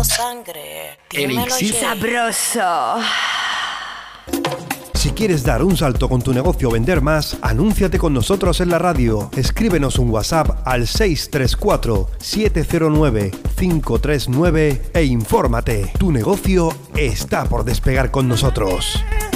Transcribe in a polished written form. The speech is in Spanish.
Sangre. Elixir sabroso. Si quieres dar un salto con tu negocio o vender más, anúnciate con nosotros en la radio. Escríbenos un WhatsApp al 634-709-539 e infórmate. Tu negocio está por despegar con nosotros.